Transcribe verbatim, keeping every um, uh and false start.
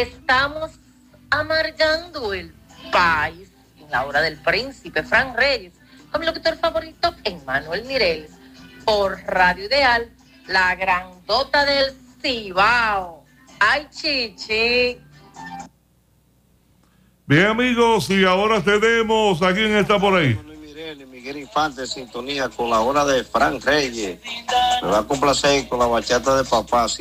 Estamos amargando el país en la hora del príncipe Fran Reyes, con mi locutor favorito, Emmanuel Mireles, por Radio Ideal, la grandota del Cibao. ¡Ay, chichi! Bien, amigos, y ahora tenemos a quién está por ahí. Miguel Infante, sintonía con la hora de Fran Reyes. Me va a complacer con la bachata de papá.